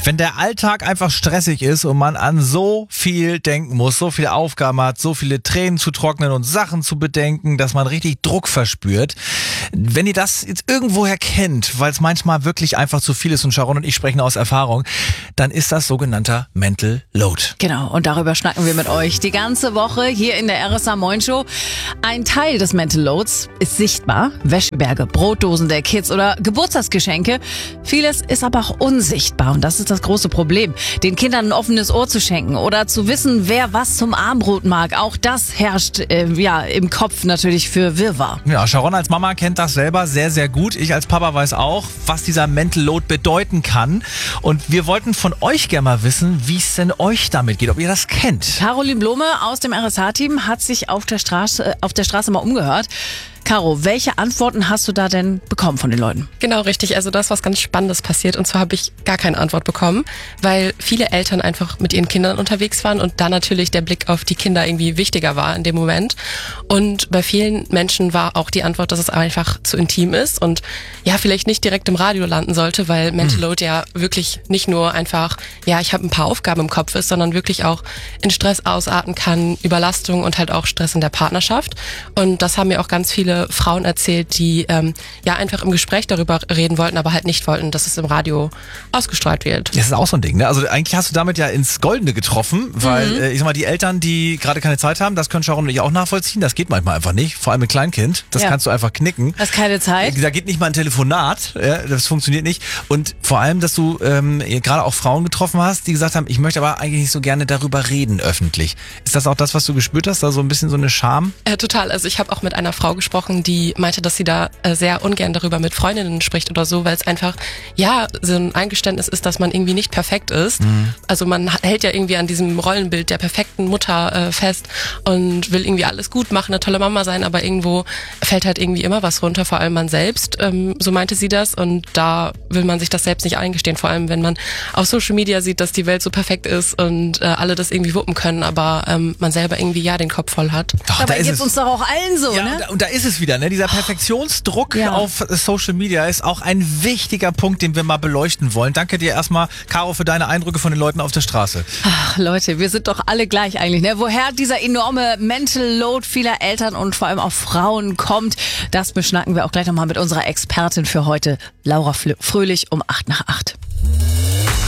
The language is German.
Wenn der Alltag einfach stressig ist und man an so viel denken muss, so viele Aufgaben hat, so viele Tränen zu trocknen und Sachen zu bedenken, dass man richtig Druck verspürt. Wenn ihr das jetzt irgendwoher kennt, weil es manchmal wirklich einfach zu viel ist und Sharon und ich sprechen aus Erfahrung, dann ist das sogenannter Mental Load. Genau, und darüber schnacken wir mit euch die ganze Woche hier in der RSA Moin Show. Ein Teil des Mental Loads ist sichtbar. Wäscheberge, Brotdosen der Kids oder Geburtstagsgeschenke. Vieles ist aber auch unsichtbar und das ist das große Problem. Den Kindern ein offenes Ohr zu schenken oder zu wissen, wer was zum Abendbrot mag. Auch das herrscht im Kopf natürlich für Wirrwarr. Ja, Sharon als Mama kennt das selber sehr, sehr gut. Ich als Papa weiß auch, was dieser Mental Load bedeuten kann. Und wir wollten von euch gerne mal wissen, wie es denn euch damit geht, ob ihr das kennt. Caroline Blome aus dem RSA-Team hat sich auf der Straße mal umgehört. Caro, welche Antworten hast du da denn bekommen von den Leuten? Genau, richtig. Also da ist was ganz Spannendes passiert und zwar habe ich gar keine Antwort bekommen, weil viele Eltern einfach mit ihren Kindern unterwegs waren und da natürlich der Blick auf die Kinder irgendwie wichtiger war in dem Moment. Und bei vielen Menschen war auch die Antwort, dass es einfach zu intim ist und ja, vielleicht nicht direkt im Radio landen sollte, weil Mental Load ja wirklich nicht nur einfach, ja, ich habe ein paar Aufgaben im Kopf ist, sondern wirklich auch in Stress ausarten kann, Überlastung und halt auch Stress in der Partnerschaft. Und das haben mir auch ganz viele Frauen erzählt, die einfach im Gespräch darüber reden wollten, aber halt nicht wollten, dass es im Radio ausgestrahlt wird. Das ist auch so ein Ding, ne? Also eigentlich hast du damit ja ins Goldene getroffen, weil ich sag mal, die Eltern, die gerade keine Zeit haben, das können Sharon und ich auch nachvollziehen, das geht manchmal einfach nicht, vor allem mit Kleinkind, das kannst du einfach knicken. Hast keine Zeit? Da geht nicht mal ein Telefonat, das funktioniert nicht und vor allem, dass du gerade auch Frauen getroffen hast, die gesagt haben, ich möchte aber eigentlich nicht so gerne darüber reden öffentlich. Ist das auch das, was du gespürt hast, da so ein bisschen so eine Scham? Total, also ich habe auch mit einer Frau gesprochen, die meinte, dass sie da sehr ungern darüber mit Freundinnen spricht oder so, weil es einfach, ja, so ein Eingeständnis ist, dass man irgendwie nicht perfekt ist. Also man hält ja irgendwie an diesem Rollenbild der perfekten Mutter fest und will irgendwie alles gut machen, eine tolle Mama sein, aber irgendwo fällt halt irgendwie immer was runter, vor allem man selbst, so meinte sie das und da will man sich das selbst nicht eingestehen, vor allem wenn man auf Social Media sieht, dass die Welt so perfekt ist und alle das irgendwie wuppen können, aber man selber irgendwie den Kopf voll hat. Doch, aber geht's uns doch auch allen so, ne? Und da ist es wieder, ne? Dieser Perfektionsdruck auf Social Media ist auch ein wichtiger Punkt, den wir mal beleuchten wollen. Danke dir erstmal, Caro, für deine Eindrücke von den Leuten auf der Straße. Ach, Leute, wir sind doch alle gleich eigentlich, ne? Woher dieser enorme Mental Load vieler Eltern und vor allem auch Frauen kommt, das beschnacken wir auch gleich nochmal mit unserer Expertin für heute, Laura Fröhlich, um 7:08.